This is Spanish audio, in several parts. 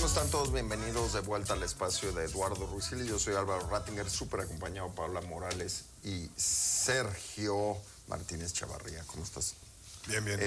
¿Cómo están todos? Bienvenidos de vuelta al espacio de Eduardo Ruizili. Yo soy Álvaro Rattinger, súper acompañado por Paula Morales y Sergio Martínez Chavarría. ¿Cómo estás? Bien, bien.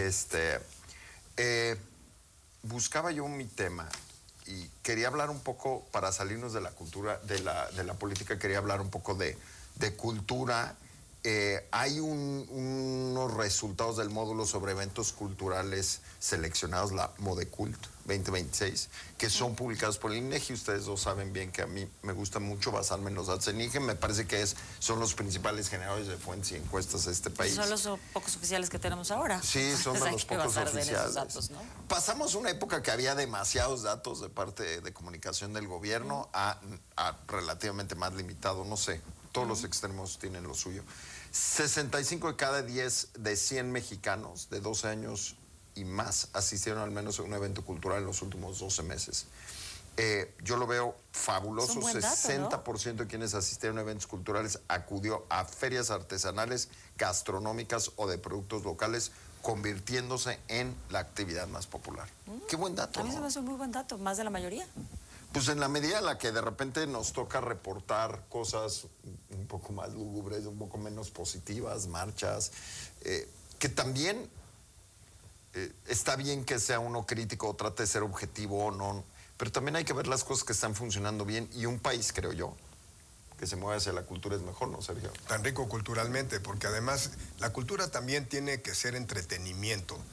Buscaba yo mi tema y quería hablar un poco, para salirnos de la cultura, de la política, quería hablar un poco de cultura. Hay unos resultados del módulo sobre eventos culturales seleccionados, la Modecult 2026, que son publicados por el INEGI. Ustedes lo saben bien que a mí me gusta mucho basarme en los datos del INEGI. Me parece que son los principales generadores de fuentes y encuestas de este país. Son los pocos oficiales que tenemos ahora. Sí, son de los pocos oficiales. Datos, ¿no? Pasamos una época que había demasiados datos de parte de comunicación del gobierno a relativamente más limitado, no sé. Todos los extremos tienen lo suyo. 65 de cada 10 de 100 mexicanos de 12 años y más asistieron al menos a un evento cultural en los últimos 12 meses. Yo lo veo fabuloso. 60% de quienes asistieron a eventos culturales acudió a ferias artesanales, gastronómicas o de productos locales, convirtiéndose en la actividad más popular. Qué buen dato, A mí ¿no? se me hace un muy buen dato, más de la mayoría. Pues en la medida en la que de repente nos toca reportar cosas un poco más lúgubres, un poco menos positivas, marchas, que también está bien que sea uno crítico, trate de ser objetivo o no, pero también hay que ver las cosas que están funcionando bien, y un país, creo yo, que se mueve hacia la cultura es mejor, ¿no, Sergio? Tan rico culturalmente, porque además la cultura también tiene que ser entretenimiento.